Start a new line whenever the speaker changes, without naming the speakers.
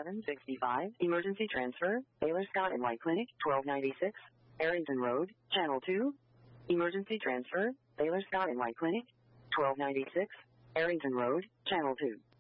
765. Emergency transfer. Baylor Scott and White Clinic, 1296. Arrington Road, Channel 2. Emergency transfer. Baylor Scott and White Clinic, 1296. Arrington Road, Channel 2.